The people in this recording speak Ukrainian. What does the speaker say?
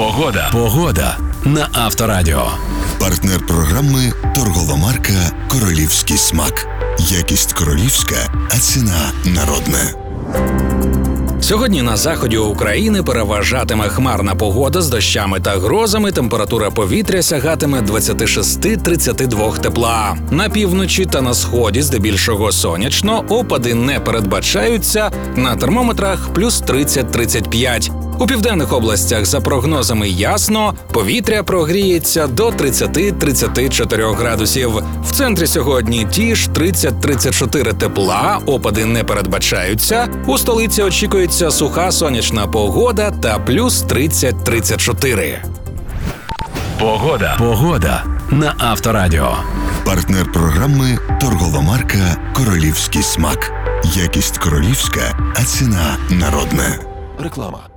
Погода на Авторадіо. Партнер програми торгова марка «Королівський смак». Якість королівська, а ціна народна. Сьогодні на заході України переважатиме хмарна погода з дощами та грозами. Температура повітря сягатиме 26-32 тепла. На півночі та на сході здебільшого сонячно, опади не передбачаються, на термометрах плюс 30-35. У південних областях за прогнозами ясно, повітря прогріється до 30-34 градусів. В центрі сьогодні ті ж 30-34 тепла, опади не передбачаються. У столиці очікується суха сонячна погода та плюс 30-34. Погода на Авторадіо. Партнер програми торгова марка «Королівський смак». Якість королівська, а ціна народна. Реклама.